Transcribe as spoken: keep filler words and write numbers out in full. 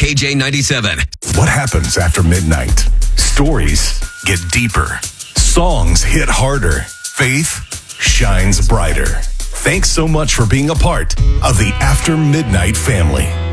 K J ninety-seven. What happens after midnight? Stories get deeper. Songs hit harder. Faith shines brighter. Thanks so much for being a part of the After Midnight family.